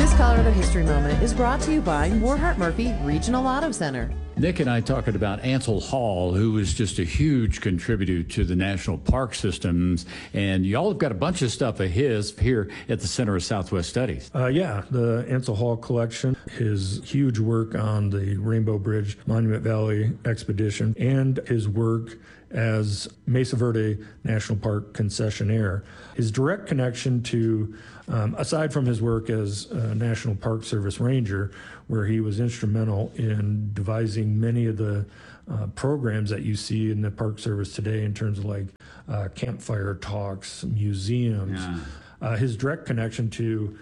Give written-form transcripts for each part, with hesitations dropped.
This Colorado History Moment is brought to you by Moorheart Murphy Regional Auto Center. Nick and I talking about Ansel Hall, who was just a huge contributor to the national park systems. And y'all have got a bunch of stuff of his here at the Center of Southwest Studies. The Ansel Hall collection, his huge work on the Rainbow Bridge Monument Valley expedition, and his work as Mesa Verde National Park concessionaire. His direct connection to, aside from his work as a National Park Service ranger, where he was instrumental in devising many of the programs that you see in the Park Service today in terms of like campfire talks, museums. His direct connection to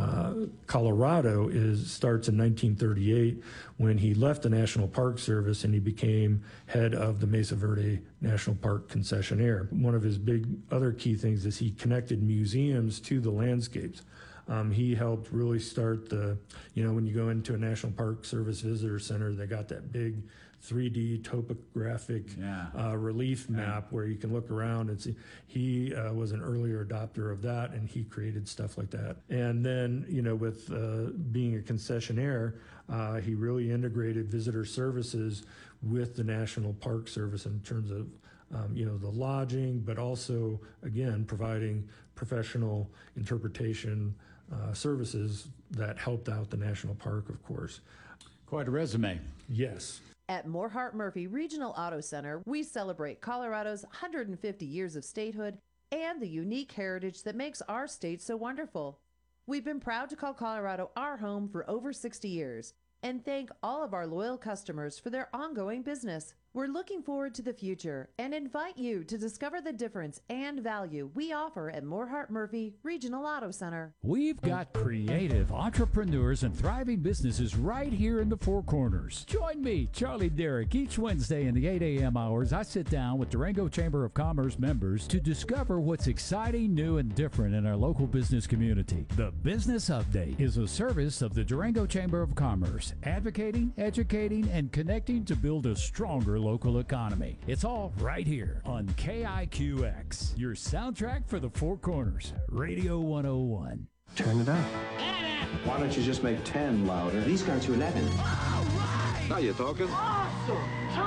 Colorado starts in 1938 when he left the National Park Service and he became head of the Mesa Verde National Park concessionaire. One of his big other key things is he connected museums to the landscapes. He helped really start when you go into a National Park Service Visitor Center, they got that big 3D topographic relief map where you can look around and see. He was an earlier adopter of that, and he created stuff like that. And then, with being a concessionaire, he really integrated visitor services with the National Park Service in terms of the lodging, but also, again, providing professional interpretation services that helped out the national park, of course. Quite a resume. Yes. At Moorheart Murphy Regional Auto Center, we celebrate Colorado's 150 years of statehood and the unique heritage that makes our state so wonderful. We've been proud to call Colorado our home for over 60 years and thank all of our loyal customers for their ongoing business. We're looking forward to the future and invite you to discover the difference and value we offer at Moorheart Murphy Regional Auto Center. We've got creative entrepreneurs and thriving businesses right here in the Four Corners. Join me, Charlie Derrick, each Wednesday in the 8 a.m. hours. I sit down with Durango Chamber of Commerce members to discover what's exciting, new, and different in our local business community. The Business Update is a service of the Durango Chamber of Commerce, advocating, educating, and connecting to build a stronger local economy. It's all right here on KIQX, your soundtrack for the Four Corners, Radio 101. Turn it up. Why don't you just make 10 louder? These guys are 11. Now you're talking. Awesome.